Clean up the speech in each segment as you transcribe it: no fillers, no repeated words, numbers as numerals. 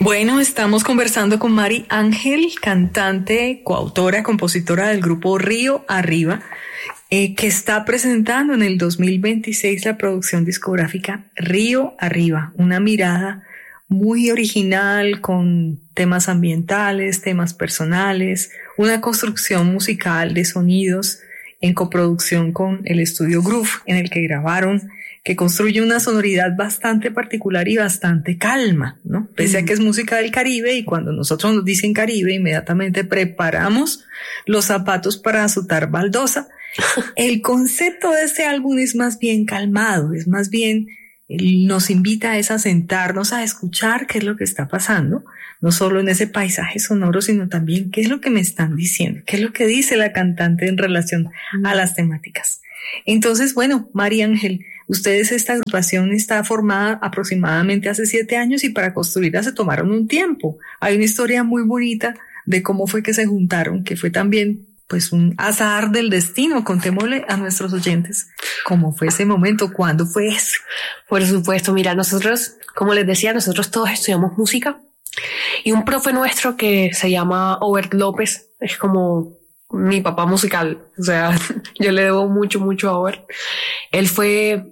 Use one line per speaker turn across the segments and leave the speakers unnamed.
Bueno, estamos conversando con Mari Ángel, cantante, coautora, compositora del grupo Río Arriba, que está presentando en el 2026 la producción discográfica Río Arriba, una mirada muy original con temas ambientales, temas personales, una construcción musical de sonidos en coproducción con el estudio Groove en el que grabaron, que construye una sonoridad bastante particular y bastante calma, ¿no? Pese a que es música del Caribe, y cuando nosotros nos dicen Caribe, inmediatamente preparamos los zapatos para azotar baldosa. El concepto de este álbum es más bien calmado, es más bien, nos invita a sentarnos a escuchar qué es lo que está pasando, no solo en ese paisaje sonoro, sino también qué es lo que me están diciendo, qué es lo que dice la cantante en relación a las temáticas. Entonces, bueno, Mari Ángel, esta agrupación está formada aproximadamente hace 7 años y para construirla se tomaron un tiempo. Hay una historia muy bonita de cómo fue que se juntaron, que fue también pues un azar del destino. Contémosle a nuestros oyentes cómo fue ese momento, cuándo fue eso.
Por supuesto, mira, nosotros, como les decía, nosotros todos estudiamos música y un profe nuestro que se llama Obert López es como mi papá musical, o sea, yo le debo mucho a Obert. Él fue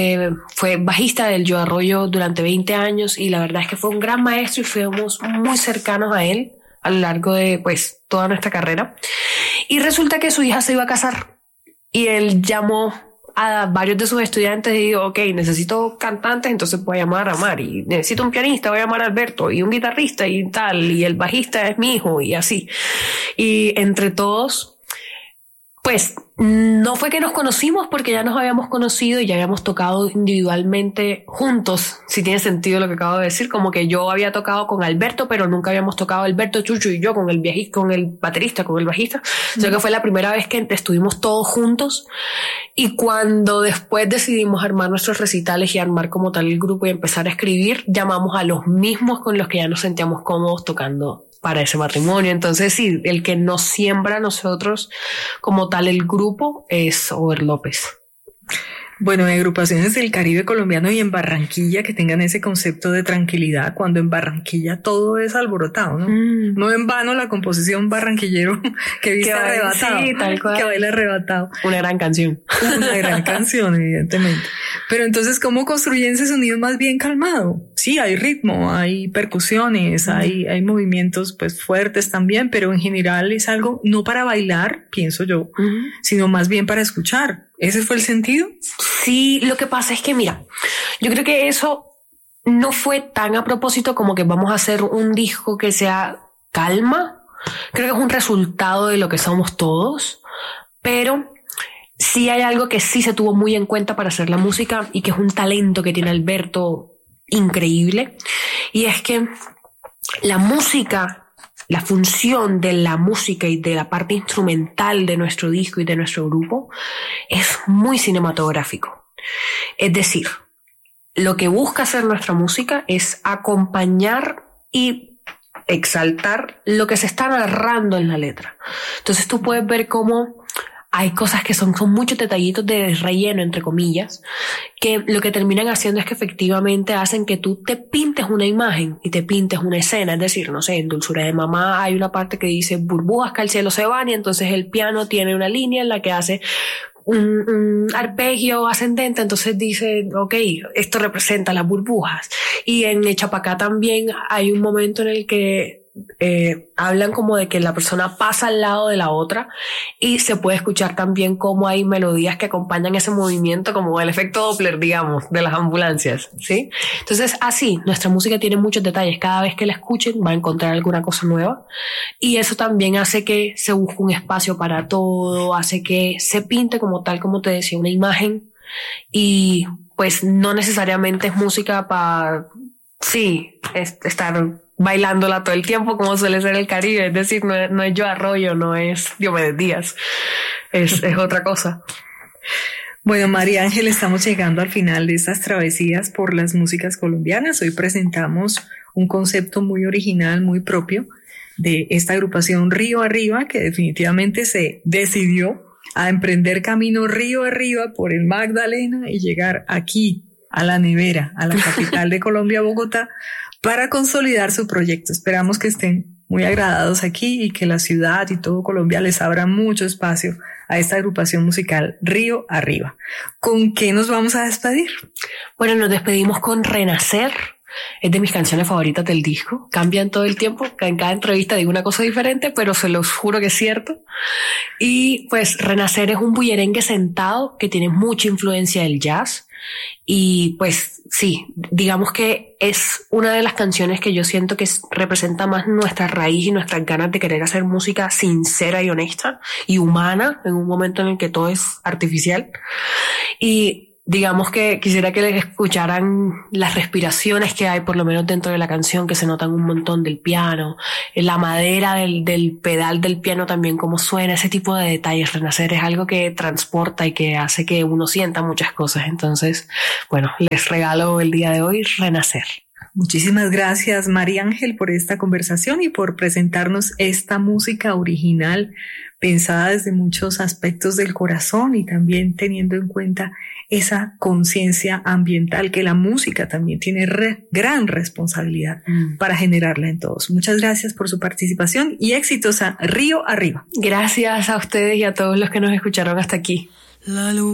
bajista del Yo Arroyo durante 20 años y la verdad es que fue un gran maestro y fuimos muy cercanos a él a lo largo de pues toda nuestra carrera. Y resulta que su hija se iba a casar y él llamó a varios de sus estudiantes y dijo, ok, necesito cantantes, entonces voy a llamar a Mari, necesito un pianista, voy a llamar a Alberto, y un guitarrista y tal, y el bajista es mi hijo y así. Y entre todos, pues no fue que nos conocimos porque ya nos habíamos conocido y ya habíamos tocado individualmente juntos, si tiene sentido lo que acabo de decir, como que yo había tocado con Alberto, pero nunca habíamos tocado Alberto, Chucho y yo con el baterista, con el bajista. O sea que fue la primera vez que estuvimos todos juntos, y cuando después decidimos armar nuestros recitales y armar como tal el grupo y empezar a escribir, llamamos a los mismos con los que ya nos sentíamos cómodos tocando para ese matrimonio. Entonces sí, el que nos siembra a nosotros como tal el grupo es Over López.
Bueno, en agrupaciones del Caribe colombiano y en Barranquilla que tengan ese concepto de tranquilidad, cuando en Barranquilla todo es alborotado, ¿no? No en vano la composición Barranquillero que viste arrebatado,
sí, tal cual.
Que baila arrebatado.
Una gran canción.
Una gran canción, evidentemente. Pero entonces, ¿cómo construyen ese sonido más bien calmado? Sí, hay ritmo, hay percusiones, hay movimientos pues fuertes también, pero en general es algo no para bailar, pienso yo, sino más bien para escuchar. ¿Ese fue el sentido?
Sí, lo que pasa es que, mira, yo creo que eso no fue tan a propósito como que vamos a hacer un disco que sea calma. Creo que es un resultado de lo que somos todos, pero sí hay algo que sí se tuvo muy en cuenta para hacer la música y que es un talento que tiene Alberto increíble, y es que la música, la función de la música y de la parte instrumental de nuestro disco y de nuestro grupo es muy cinematográfico. Es decir, lo que busca hacer nuestra música es acompañar y exaltar lo que se está narrando en la letra. Entonces tú puedes ver cómo hay cosas que son muchos detallitos de relleno, entre comillas, que lo que terminan haciendo es que efectivamente hacen que tú te pintes una imagen y te pintes una escena. Es decir, no sé, en Dulzura de Mamá hay una parte que dice burbujas que al cielo se van, y entonces el piano tiene una línea en la que hace un arpegio ascendente, entonces dice, ok, esto representa las burbujas. Y en Echapacá también hay un momento en el que hablan como de que la persona pasa al lado de la otra, y se puede escuchar también cómo hay melodías que acompañan ese movimiento, como el efecto Doppler, digamos, de las ambulancias, ¿sí? Entonces, así, nuestra música tiene muchos detalles. Cada vez que la escuchen va a encontrar alguna cosa nueva, y eso también hace que se busque un espacio para todo, hace que se pinte como tal, como te decía, una imagen, y pues no necesariamente es música para, sí, estar bailándola todo el tiempo como suele ser el Caribe. Es decir, no es Yo Arroyo, no es Diomedes Díaz, es otra cosa.
Bueno, María Ángel, estamos llegando al final de estas travesías por las músicas colombianas. Hoy presentamos un concepto muy original, muy propio de esta agrupación Río Arriba, que definitivamente se decidió a emprender camino río arriba por el Magdalena y llegar aquí a la nevera, a la capital de Colombia, Bogotá, para consolidar su proyecto. Esperamos que estén muy agradados aquí y que la ciudad y todo Colombia les abra mucho espacio a esta agrupación musical Río Arriba. ¿Con qué nos vamos a despedir?
Bueno, nos despedimos con Renacer. Es de mis canciones favoritas del disco. Cambian todo el tiempo. En cada entrevista digo una cosa diferente, pero se los juro que es cierto. Y pues Renacer es un bullerengue sentado que tiene mucha influencia del jazz. Y pues sí, digamos que es una de las canciones que yo siento que representa más nuestra raíz y nuestras ganas de querer hacer música sincera y honesta y humana en un momento en el que todo es artificial. Y digamos que quisiera que les escucharan las respiraciones que hay por lo menos dentro de la canción, que se notan un montón del piano, la madera del pedal del piano también, cómo suena, ese tipo de detalles. Renacer es algo que transporta y que hace que uno sienta muchas cosas. Entonces, bueno, les regalo el día de hoy Renacer.
Muchísimas gracias, María Ángel, por esta conversación y por presentarnos esta música original pensada desde muchos aspectos del corazón y también teniendo en cuenta esa conciencia ambiental que la música también tiene gran responsabilidad para generarla en todos. Muchas gracias por su participación y éxitos a Río Arriba.
Gracias a ustedes y a todos los que nos escucharon hasta aquí.